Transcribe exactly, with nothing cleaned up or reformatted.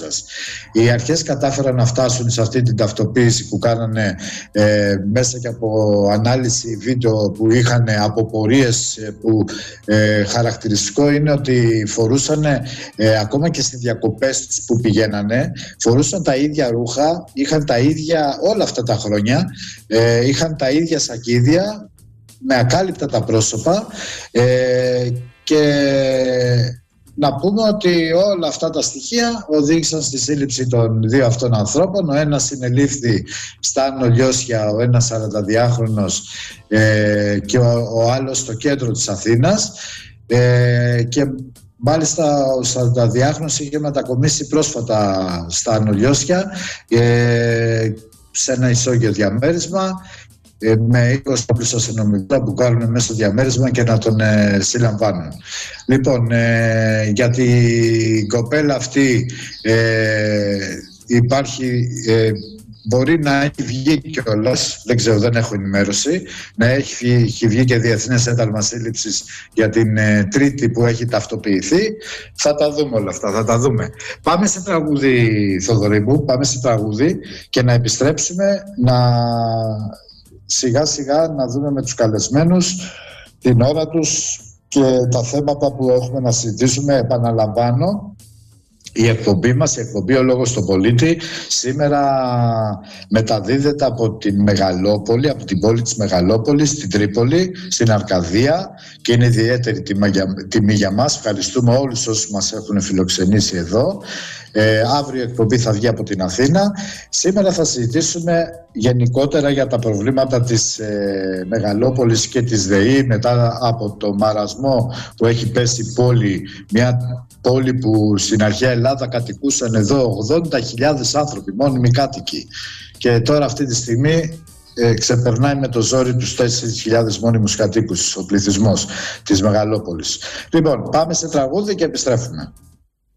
Λάριζας. Οι αρχές κατάφεραν να φτάσουν σε αυτή την ταυτοποίηση που κάνανε ε, μέσα και από ανάλυση βίντεο που είχαν από πορείες που ε, χαρακτηριστικό είναι ότι φορούσαν ε, ακόμα και στις διακοπές τους που πηγαίνανε, φορούσαν τα ίδια ρούχα, είχαν τα ίδια όλα αυτά τα χρόνια, ε, είχαν τα ίδια σακίδια με ακάλυπτα τα πρόσωπα ε, και να πούμε ότι όλα αυτά τα στοιχεία οδήγησαν στη σύλληψη των δύο αυτών ανθρώπων. Ο ένας συνελήφθη στα Άνω Λιώσια, ο ένας σαρανταδυάχρονος ε, και ο, ο άλλος στο κέντρο της Αθήνας ε, και μάλιστα ο σαρανταδυάχρονος είχε μετακομίσει πρόσφατα στα Άνω Λιώσια ε, σε ένα ισόγειο διαμέρισμα με είκοσι όπλους αστυνομικούς που κάνουν μέσα στο διαμέρισμα και να τον ε, συλλαμβάνουν. Λοιπόν, ε, για την κοπέλα αυτή ε, υπάρχει, ε, μπορεί να έχει βγει κιόλας, δεν ξέρω, δεν έχω ενημέρωση, να έχει, έχει βγει και διεθνές ένταλμα σύλληψης για την ε, τρίτη που έχει ταυτοποιηθεί. Θα τα δούμε όλα αυτά, θα τα δούμε. Πάμε σε τραγούδι, Θοδωρή μου, πάμε σε τραγούδι και να επιστρέψουμε να... σιγά σιγά να δούμε με τους καλεσμένους την ώρα τους και τα θέματα που έχουμε να συζητήσουμε. Επαναλαμβάνω, η εκπομπή μας, η εκπομπή «Ο Λόγος στον Πολίτη» σήμερα μεταδίδεται από την Μεγαλόπολη, από την πόλη της Μεγαλόπολης, στην Τρίπολη, στην Αρκαδία και είναι ιδιαίτερη τιμή για, τιμή για μας. Ευχαριστούμε όλους όσους μας έχουν φιλοξενήσει εδώ. Ε, αύριο η εκπομπή θα βγει από την Αθήνα. Σήμερα θα συζητήσουμε γενικότερα για τα προβλήματα της ε, Μεγαλόπολης και της ΔΕΗ μετά από το μαρασμό που έχει πέσει η πόλη, μια πόλη που στην αρχαία Ελλάδα κατοικούσαν εδώ ογδόντα χιλιάδες άνθρωποι, μόνιμοι κάτοικοι, και τώρα αυτή τη στιγμή ε, ξεπερνάει με το ζόρι τους τέσσερις χιλιάδες μόνιμους κατοίκους ο πληθυσμός της Μεγαλόπολης. Λοιπόν, πάμε σε τραγούδι και επιστρέφουμε.